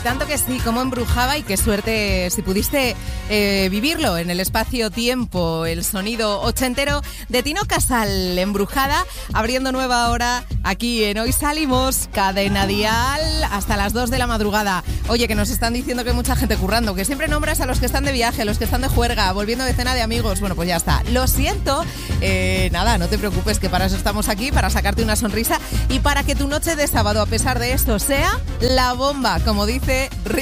tanto que sí, cómo embrujaba y qué suerte si pudiste vivirlo en el espacio-tiempo, el sonido ochentero de Tino Casal, Embrujada, abriendo nueva hora aquí en Hoy Salimos, Cadena Dial, hasta las 2 de la madrugada. Oye, que nos están diciendo que hay mucha gente currando, que siempre nombras a los que están de viaje, a los que están de juerga, volviendo de cena de amigos. Bueno, pues ya está. Lo siento. Nada, no te preocupes, que para eso estamos aquí, para sacarte una sonrisa y para que tu noche de sábado, a pesar de esto, sea la bomba, como dice Rick.